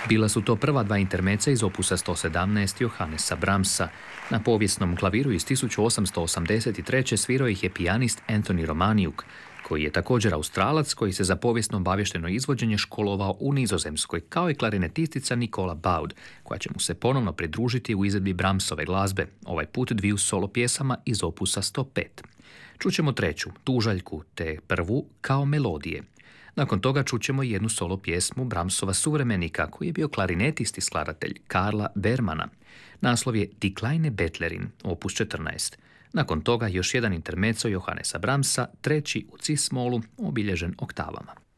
Bila su to prva dva intermeca iz opusa 117 Johannesa Brahmsa. Na povijesnom klaviru iz 1883. svirao ih je pijanist Anthony Romaniuk, koji je također Australac koji se za povijesno obavješteno izvođenje školovao u Nizozemskoj, kao i klarinetistica Nicola Baud, koja će mu se ponovno pridružiti u izvedbi Brahmsove glazbe, ovaj put dviju solo pjesama iz opusa 105. Čućemo treću, Tužaljku, te prvu kao melodije. Nakon toga čućemo jednu solo pjesmu Brahmsova suvremenika, koji je bio klarinetist i skladatelj Karla Bermana. Naslov je Die kleine Bettlerin, opus 14. Nakon toga još jedan intermezzo Johannesa Brahmsa, treći u cis-molu, obilježen oktavama.